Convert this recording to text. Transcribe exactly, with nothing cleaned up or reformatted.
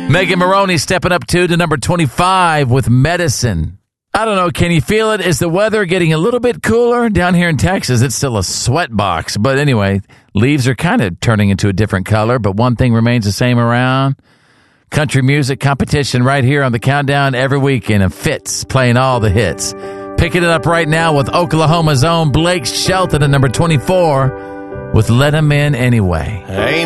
Megan Maroney stepping up two to number twenty-five with Medicine. I don't know, can you feel it? Is the weather getting a little bit cooler? Down here in Texas, it's still a sweat box. But anyway, leaves are kind of turning into a different color, but one thing remains the same around. Country music competition right here on the Countdown every weekend, and Fitz playing all the hits. Picking it up right now with Oklahoma's own Blake Shelton at number twenty-four with Let 'Em In Anyway. Ain't